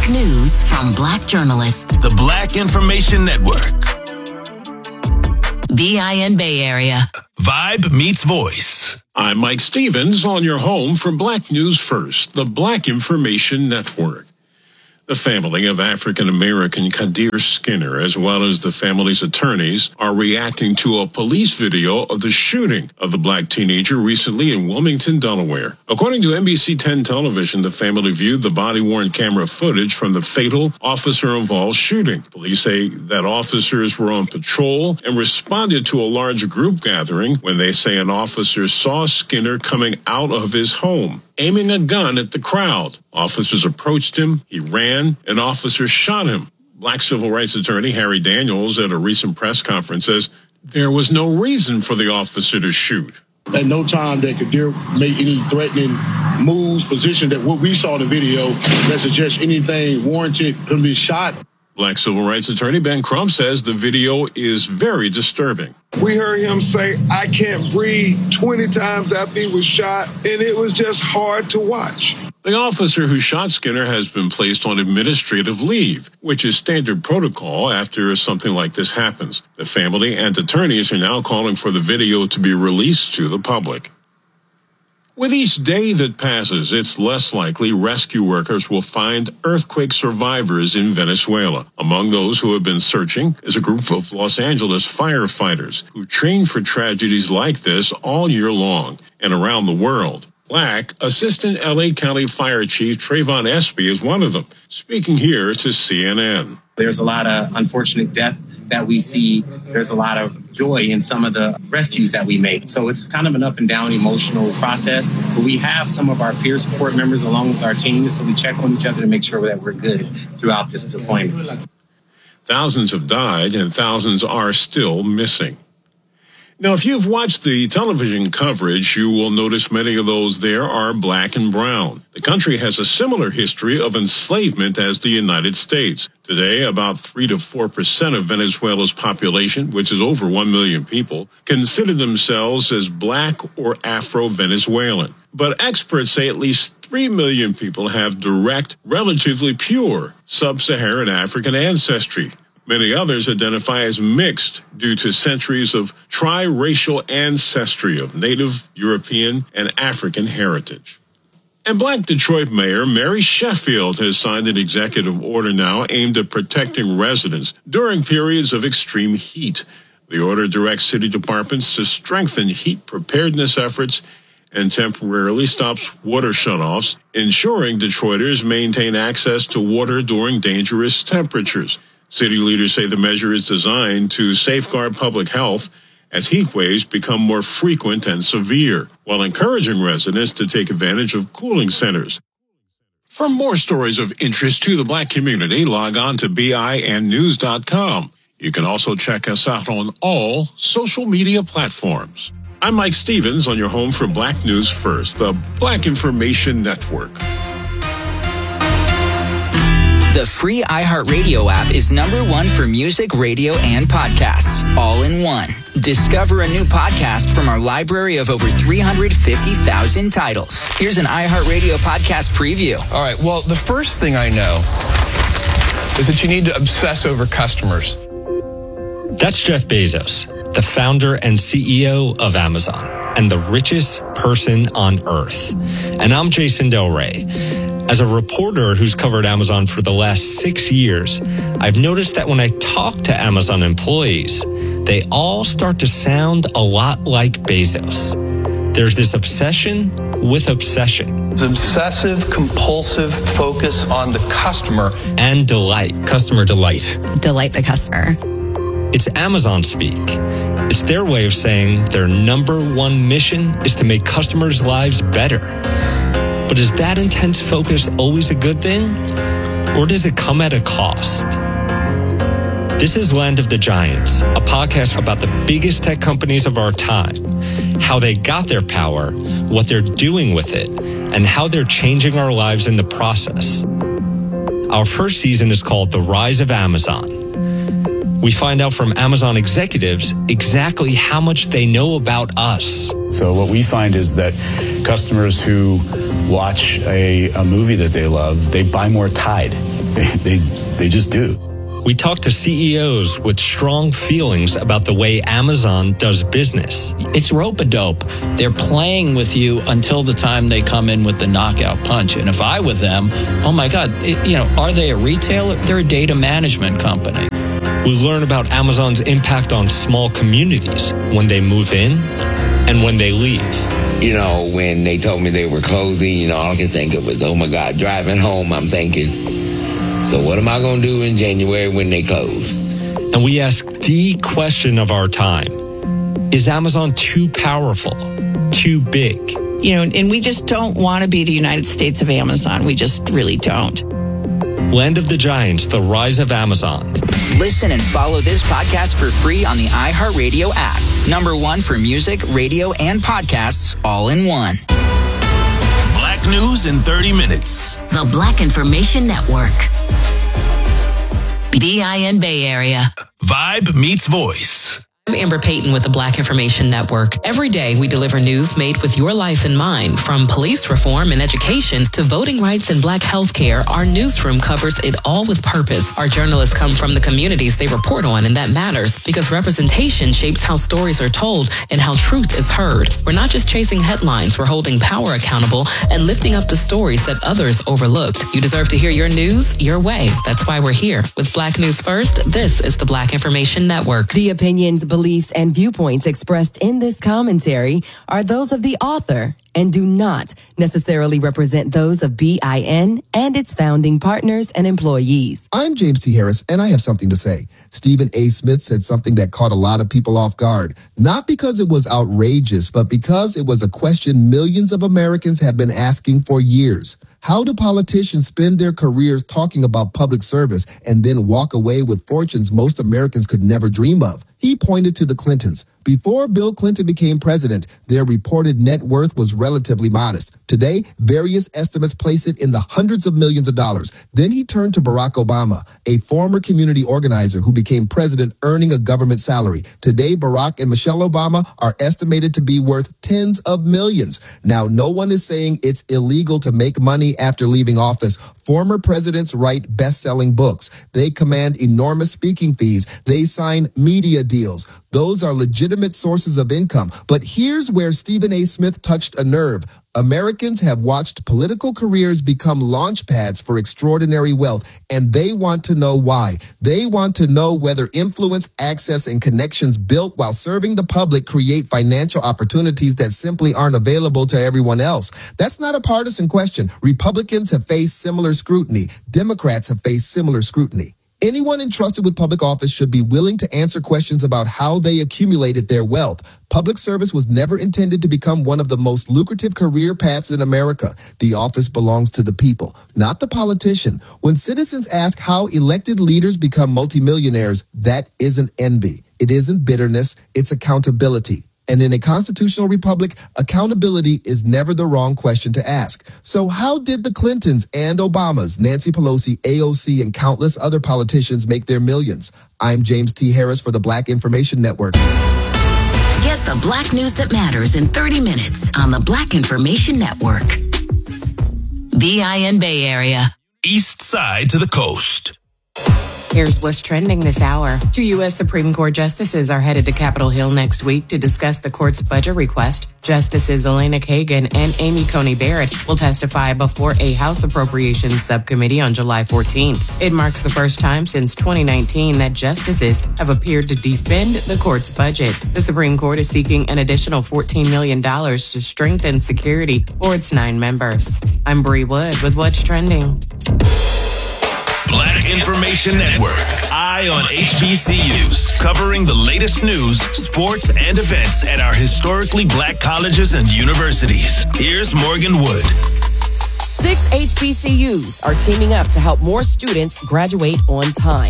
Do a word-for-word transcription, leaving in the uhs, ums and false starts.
Black news from Black journalists. The Black Information Network. B I N Bay Area. Vibe meets voice. I'm Mike Stevens on your home for Black News First, the Black Information Network. The family of African-American Kadir Skinner, as well as the family's attorneys, are reacting to a police video of the shooting of the black teenager recently in Wilmington, Delaware. According to N B C ten television, the family viewed the body-worn camera footage from the fatal officer-involved shooting. Police say that officers were on patrol and responded to a large group gathering when they say an officer saw Skinner coming out of his home, aiming a gun at the crowd. Officers approached him, he ran, and officers shot him. Black civil rights attorney Harry Daniels at a recent press conference says there was no reason for the officer to shoot. At no time that Kadir made any threatening moves, position that what we saw in the video that suggests anything warranted him being shot. Black civil rights attorney Ben Crump says the video is very disturbing. We heard him say, "I can't breathe," twenty times after he was shot, and it was just hard to watch. The officer who shot Skinner has been placed on administrative leave, which is standard protocol after something like this happens. The family and attorneys are now calling for the video to be released to the public. With each day that passes, it's less likely rescue workers will find earthquake survivors in Venezuela. Among those who have been searching is a group of Los Angeles firefighters who train for tragedies like this all year long and around the world. Black Assistant L A County Fire Chief Trayvon Espy is one of them, speaking here to C N N. There's a lot of unfortunate death that we see. There's a lot of joy in some of the rescues that we make. So it's kind of an up and down emotional process. But we have some of our peer support members along with our teams, so we check on each other to make sure that we're good throughout this deployment. Thousands have died and thousands are still missing. Now, if you've watched the television coverage, you will notice many of those there are black and brown. The country has a similar history of enslavement as the United States. Today, about three to four percent of Venezuela's population, which is over one million people, consider themselves as black or Afro-Venezuelan. But experts say at least three million people have direct, relatively pure sub-Saharan African ancestry. Many others identify as mixed due to centuries of triracial ancestry of Native, European, and African heritage. And Black Detroit Mayor Mary Sheffield has signed an executive order now aimed at protecting residents during periods of extreme heat. The order directs city departments to strengthen heat preparedness efforts and temporarily stops water shutoffs, ensuring Detroiters maintain access to water during dangerous temperatures. City leaders say the measure is designed to safeguard public health as heat waves become more frequent and severe, while encouraging residents to take advantage of cooling centers. For more stories of interest to the black community, log on to B I N news dot com. You can also check us out on all social media platforms. I'm Mike Stevens on your home for Black News First, the Black Information Network. The free iHeartRadio app is number one for music, radio, and podcasts, all in one. Discover a new podcast from our library of over three hundred fifty thousand titles. Here's an iHeartRadio podcast preview. All right, well, the first thing I know is that you need to obsess over customers. That's Jeff Bezos, the founder and C E O of Amazon, and the richest person on earth. And I'm Jason Del Rey. As a reporter who's covered Amazon for the last six years, I've noticed that when I talk to Amazon employees, they all start to sound a lot like Bezos. There's this obsession with obsession. It's obsessive, compulsive focus on the customer. And delight. Customer delight. Delight the customer. It's Amazon speak. It's their way of saying their number one mission is to make customers' lives better. But is that intense focus always a good thing? Or does it come at a cost? This is Land of the Giants, a podcast about the biggest tech companies of our time, how they got their power, what they're doing with it, and how they're changing our lives in the process. Our first season is called The Rise of Amazon. We find out from Amazon executives exactly how much they know about us. So what we find is that customers who watch a, a movie that they love, they buy more Tide. They, they, they just do. We talked to C E Os with strong feelings about the way Amazon does business. It's rope-a-dope. They're playing with you until the time they come in with the knockout punch. And if I were them, oh my God, it, you know, are they a retailer? They're a data management company. We learn about Amazon's impact on small communities when they move in and when they leave. You know, when they told me they were closing, you know, all I could think of was, oh my God, driving home, I'm thinking, so what am I going to do in January when they close? And we ask the question of our time. Is Amazon too powerful? Too big? You know, and we just don't want to be the United States of Amazon. We just really don't. Land of the Giants, the rise of Amazon. Listen and follow this podcast for free on the iHeartRadio app. Number one for music, radio, and podcasts all in one. Black news in thirty minutes. The Black Information Network. B I N Bay Area. Vibe meets voice. I'm Amber Payton with the Black Information Network. Every day we deliver news made with your life in mind. From police reform and education to voting rights and black health care, our newsroom covers it all with purpose. Our journalists come from the communities they report on, and that matters because representation shapes how stories are told and how truth is heard. We're not just chasing headlines, we're holding power accountable and lifting up the stories that others overlooked. You deserve to hear your news your way. That's why we're here. With Black News First, this is the Black Information Network. The opinions, beliefs, and viewpoints expressed in this commentary are those of the author and do not necessarily represent those of B I N and its founding partners and employees. I'm James T. Harris, and I have something to say. Stephen A. Smith said something that caught a lot of people off guard, not because it was outrageous, but because it was a question millions of Americans have been asking for years. How do politicians spend their careers talking about public service and then walk away with fortunes most Americans could never dream of? He pointed to the Clintons. Before Bill Clinton became president, their reported net worth was relatively modest. Today, various estimates place it in the hundreds of millions of dollars. Then he turned to Barack Obama, a former community organizer who became president earning a government salary. Today, Barack and Michelle Obama are estimated to be worth tens of millions. Now, no one is saying it's illegal to make money after leaving office. Former presidents write best-selling books. They command enormous speaking fees. They sign media deals. Those are legitimate sources of income. But here's where Stephen A. Smith touched a nerve. Americans have watched political careers become launch pads for extraordinary wealth, and they want to know why. They want to know whether influence, access, and connections built while serving the public create financial opportunities that simply aren't available to everyone else. That's not a partisan question. Republicans have faced similar scrutiny. Democrats have faced similar scrutiny. Anyone entrusted with public office should be willing to answer questions about how they accumulated their wealth. Public service was never intended to become one of the most lucrative career paths in America. The office belongs to the people, not the politician. When citizens ask how elected leaders become multimillionaires, that isn't envy. It isn't bitterness. It's accountability. And in a constitutional republic, accountability is never the wrong question to ask. So how did the Clintons and Obamas, Nancy Pelosi, A O C, and countless other politicians make their millions? I'm James T. Harris for the Black Information Network. Get the Black news that matters in thirty minutes on the Black Information Network. B I N Bay Area. East side to the coast. Here's what's trending this hour. Two U S Supreme Court justices are headed to Capitol Hill next week to discuss the court's budget request. Justices Elena Kagan and Amy Coney Barrett will testify before a House Appropriations Subcommittee on July fourteenth. It marks the first time since twenty nineteen that justices have appeared to defend the court's budget. The Supreme Court is seeking an additional fourteen million dollars to strengthen security for its nine members. I'm Bree Wood with What's Trending. Black Information Network. Eye on H B C Us. Covering the latest news, sports, and events at our historically black colleges and universities. Here's Morgan Wood. Six H B C Us are teaming up to help more students graduate on time.